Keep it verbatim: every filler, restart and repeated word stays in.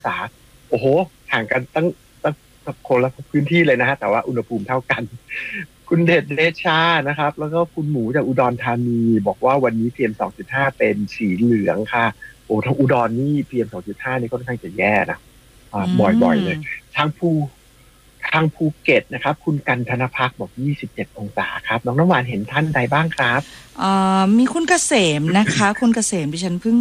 ศาโอ้โหห่างกันตั้งตั้งคนละพื้นที่เลยนะฮะแต่ว่าอุณหภูมิเท่ากันคุณเดชเดชานะครับแล้วก็คุณหมูจากอุดรธานีบอกว่าวันนี้ พี เอ็ม สองจุดห้า เป็นสีเหลืองค่ะโอ้ทางอุดรนี่ พี เอ็ม สองจุดห้า นี่ค่อนข้างจะแย่นะอ่าอืบ่อยๆเลยมทางภูทางภูเก็ตนะครับคุณกันธนพักบอกยี่สิบเจ็ดองศาครับน้องน้ำหวานเห็นท่านใดบ้างครับเอ่อมีคุณเกษมนะคะคุณเกษมดิฉันเพิ่ง